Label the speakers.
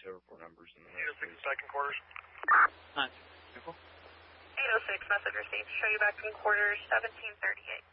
Speaker 1: tow report numbers.
Speaker 2: 806 second quarters.
Speaker 3: 9.
Speaker 4: 806, message received. Show you back in quarters 1738.